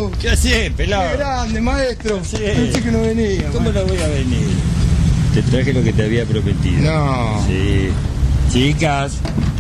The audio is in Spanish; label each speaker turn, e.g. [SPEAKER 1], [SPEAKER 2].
[SPEAKER 1] maestro.
[SPEAKER 2] ¿Qué hacés, pelado?
[SPEAKER 1] Qué grande, maestro. Pensé que no venía.
[SPEAKER 2] ¿Cómo no voy a venir? Te traje lo que te había prometido.
[SPEAKER 1] No.
[SPEAKER 2] Sí. Chicas,